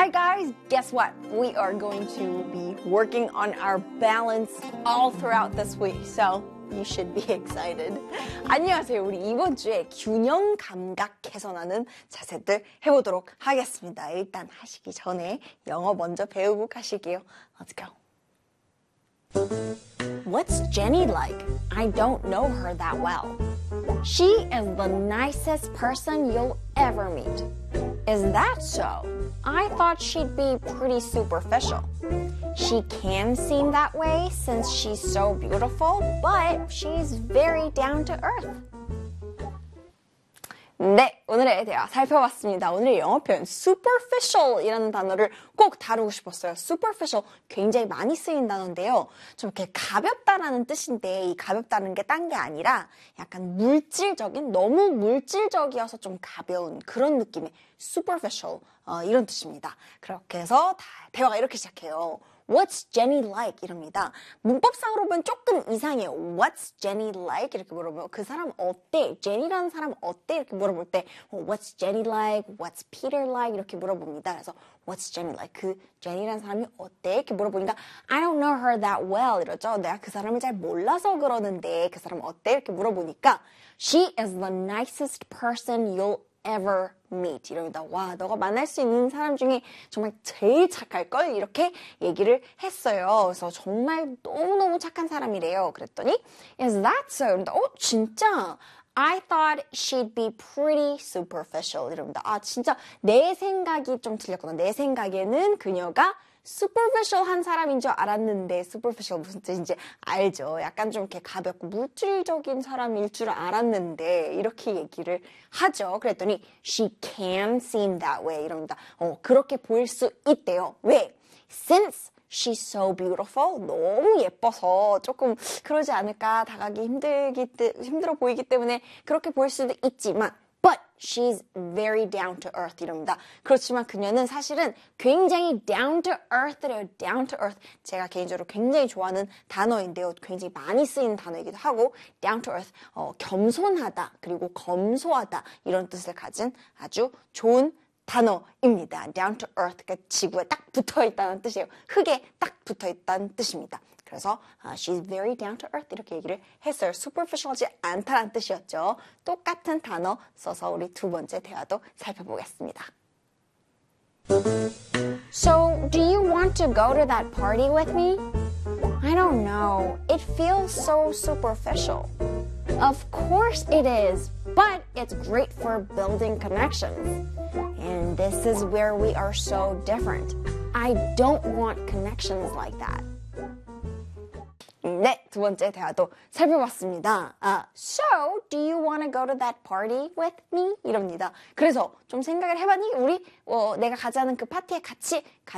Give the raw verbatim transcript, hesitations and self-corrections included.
Hi guys, guess what? We are going to be working on our balance all throughout this week, so you should be excited. 안녕하세요. 우리 이번 주에 균형 감각 개선하는 자세들 해보도록 하겠습니다. 일단 하시기 전에 영어 먼저 배우고 가실게요. Let's go. What's Jenny like? I don't know her that well. She is the nicest person you'll ever meet. Is that so? I thought she'd be pretty superficial. She can seem that way since she's so beautiful, but she's very down to earth. 네, 오늘의 대화 살펴봤습니다. 오늘의 영어 표현 superficial이라는 단어를 꼭 다루고 싶었어요. superficial 굉장히 많이 쓰인 단어인데요. 좀 이렇게 가볍다라는 뜻인데 이 가볍다는 게 딴 게 아니라 약간 물질적인, 너무 물질적이어서 좀 가벼운 그런 느낌의 superficial 어, 이런 뜻입니다. 그렇게 해서 다, 대화가 이렇게 시작해요. What's Jenny like? 이럽니다. 문법상으로 보면 조금 이상해요. What's Jenny like? 이렇게 물어보면 그 사람 어때? 제니라는 사람 어때? 이렇게 물어볼 때 What's Jenny like? What's Peter like? 이렇게 물어봅니다. 그래서 What's Jenny like? 그 제니라는 사람이 어때? 이렇게 물어보니까 I don't know her that well 이러죠. 내가 그 사람을 잘 몰라서 그러는데 그 사람 어때? 이렇게 물어보니까 She is the nicest person you'll ever meet 이럽니다. 와, 너가 만날 수 있는 사람 중에 정말 제일 착할걸? 이렇게 얘기를 했어요. 그래서 정말 너무너무 착한 사람이래요. 그랬더니 Is that so? 이러면서 어, 진짜? I thought she'd be pretty superficial 이럽니다. 아, 진짜 내 생각이 좀 틀렸구나. 내 생각에는 그녀가 superficial한 사람인 줄 알았는데 superficial 무슨 뜻인지 알죠. 약간 좀 이렇게 가볍고 물질적인 사람일 줄 알았는데 이렇게 얘기를 하죠. 그랬더니 she can seem that way 이럽니다. 어, 그렇게 보일 수 있대요. 왜? Since she's so beautiful. 너무 예뻐서 조금 그러지 않을까 다가기 힘들기 힘들어 보이기 때문에 그렇게 보일 수도 있지만 But she's very down to earth 이럽니다. 그렇지만 그녀는 사실은 굉장히 down to earth래요. down to earth. 제가 개인적으로 굉장히 좋아하는 단어인데요. 굉장히 많이 쓰이는 단어이기도 하고 down to earth. 어, 겸손하다 그리고 검소하다 이런 뜻을 가진 아주 좋은 단어입니다. down to earth. 그러니까 지구에 딱 붙어있다는 뜻이에요. 흙에 딱 붙어있다는 뜻입니다. 그래서 uh, she's very down to earth 이렇게 얘기를 했어요. superficial하지 않다는 뜻이었죠. 똑같은 단어 써서 우리 두 번째 대화도 살펴보겠습니다. So, do you want to go to that party with me? I don't know. It feels so superficial. Of course it is, but it's great for building connections. And this is where we are so different. I don't want connections like that. 네, 두 번째 대화도 살펴봤습니다. 아, so, do you want to go to that party with me? 이럽니다. 그래서 좀 생각을 해봤니? 우리 어, 내가 가자는 그 파티에 같이 가